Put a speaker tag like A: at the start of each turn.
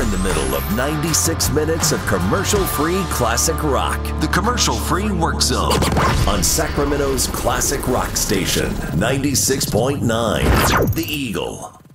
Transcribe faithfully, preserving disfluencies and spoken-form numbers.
A: in the middle of ninety-six minutes of commercial-free classic rock. The Commercial-Free Work Zone on Sacramento's classic rock station, ninety-six point nine, The Eagle.